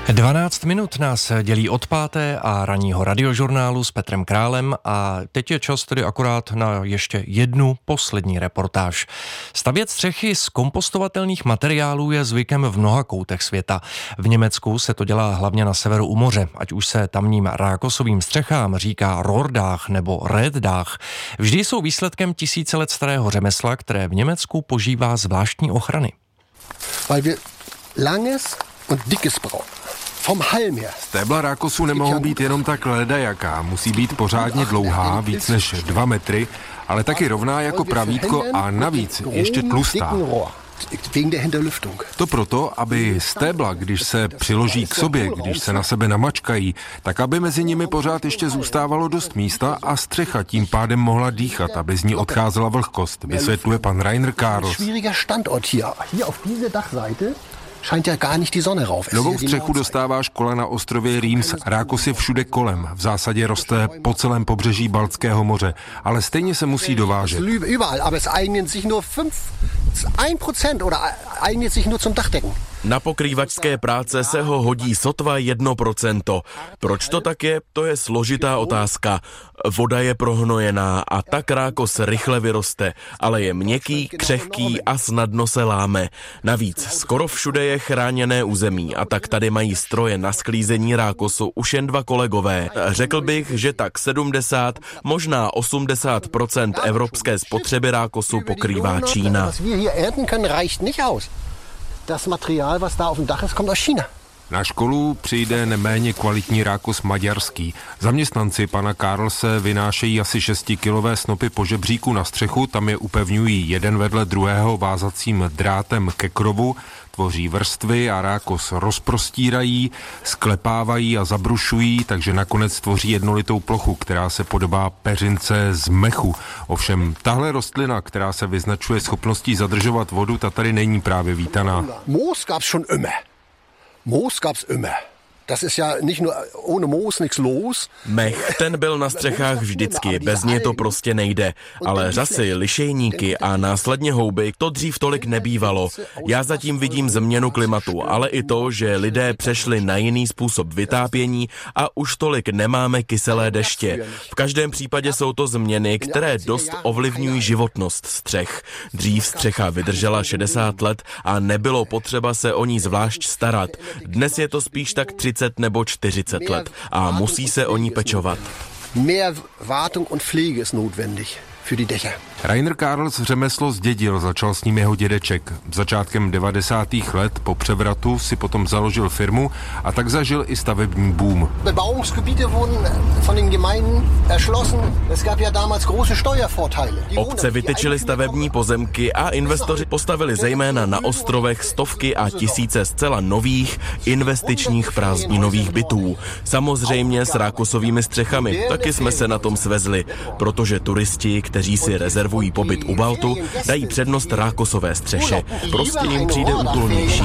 12 minut nás dělí od páté a ranního radiožurnálu s Petrem Králem a teď je čas tedy akorát na ještě jednu poslední reportáž. Stavět střechy z kompostovatelných materiálů je zvykem v mnoha koutech světa. V Německu se to dělá hlavně na severu u moře, ať už se tamním rákosovým střechám říká Rohrdach nebo Reetdach. Vždy jsou výsledkem tisíce let starého řemesla, které v Německu požívá zvláštní ochrany. Weil wir langes und dickes brauchen. Vom Halm her. Stébla rákosu nemohou být jenom tak ledajaká, musí být pořádně dlouhá, víc než 2 metry, ale taky rovná jako pravítko a navíc ještě tlustá. To proto, aby stébla, když se přiloží k sobě, když se na sebe namačkají, tak aby mezi nimi pořád ještě zůstávalo dost místa a střecha tím pádem mohla dýchat, aby z ní odcházela vlhkost, vysvětluje pan Rainer Karls. Novou střechu dostává škola na ostrově Rýms. Rákos je všude kolem. V zásadě roste po celém pobřeží Baltského moře. Ale stejně se musí dovážet. Na pokrývačské práce se ho hodí sotva 1%. Proč to tak je? To je složitá otázka. Voda je prohnojená a tak rákos rychle vyroste, ale je měkký, křehký a snadno se láme. Navíc skoro všude je chráněné území a tak tady mají stroje na sklízení rákosu už jen 2 kolegové. Řekl bych, že tak 70, možná 80% evropské spotřeby rákosu pokrývá Čína. Das Material, was da auf dem Dach ist, kommt aus China. Na školu přijde neméně kvalitní rákos maďarský. Zaměstnanci pana Karlse vynášejí asi 6kilové snopy po žebříku na střechu, tam je upevňují jeden vedle druhého vázacím drátem ke krovu, tvoří vrstvy a rákos rozprostírají, sklepávají a zabrušují, takže nakonec tvoří jednolitou plochu, která se podobá peřince z mechu. Ovšem tahle rostlina, která se vyznačuje schopností zadržovat vodu, ta tady není právě vítaná. Moos gab's schon immer. Moos gab's immer. Das ist ja nicht nur ohne Moos nichts los. Mech, ten byl na střechách vždycky, bez něj to prostě nejde. Ale řasy, lišejníky a následně houby, to dřív tolik nebývalo. Já zatím vidím změnu klimatu, ale i to, že lidé přešli na jiný způsob vytápění a už tolik nemáme kyselé deště. V každém případě jsou to změny, které dost ovlivňují životnost střech. Dřív střecha vydržela 60 let a nebylo potřeba se o ní zvlášť starat. Dnes je to spíš tak 30 nebo 40 let a musí se o ní pečovat. Mehr Wartung und Pflege ist notwendig für die Dächer. Rainer Karls řemeslo zdědil, začal s ním jeho dědeček. Začátkem 90. let po převratu si potom založil firmu a tak zažil i stavební boom. Bebauungsgebiete wurden von den Gemeinden erschlossen. Es gab ja damals große Steuervorteile. Obce vytyčily stavební pozemky a investoři postavili zejména na ostrovech stovky a tisíce zcela nových investičních prázdninových bytů. Samozřejmě s rákosovými střechami, taky jsme se na tom svezli, protože turisti, kteří si rezervují pobyt u Baltu, dají přednost rákosové střeše. Prostě jim přijde útulnější.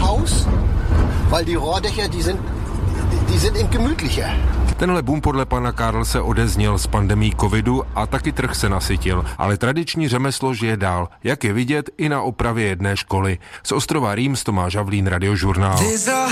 Tenhle boom podle pana Karlse odezněl z pandemí covidu a taky trh se nasytil, ale tradiční řemeslo žije dál, jak je vidět i na opravě jedné školy. Z ostrova Rýms Tomáš Havlín, Radiožurnál.